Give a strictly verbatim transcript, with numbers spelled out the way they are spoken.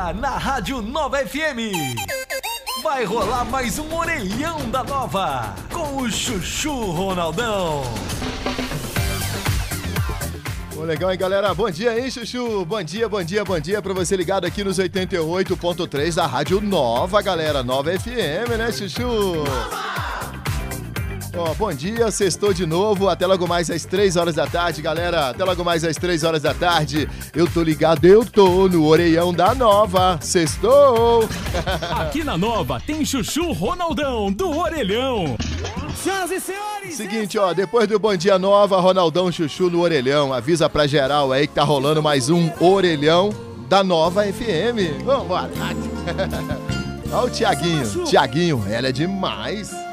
Agora, na Rádio Nova F M, vai rolar mais um Orelhão da Nova, com o Chuchu Ronaldão. Ô, legal, hein, galera? Bom dia, hein, Chuchu? Bom dia, bom dia, bom dia pra você ligado aqui nos oitenta e oito ponto três da Rádio Nova, galera. Nova F M, né, Chuchu? Ó, bom dia, sextou de novo, até logo mais às três horas da tarde, galera. Até logo mais às três horas da tarde. Eu tô ligado, eu tô no Orelhão da Nova. Sextou! Aqui na Nova tem Chuchu Ronaldão do Orelhão. Senhoras e senhores! Seguinte, ó, depois do Bom Dia Nova, Ronaldão, Chuchu no Orelhão. Avisa pra geral aí que tá rolando mais um Orelhão da Nova F M. Vambora! Olha o Tiaguinho. Tiaguinho, ela é demais.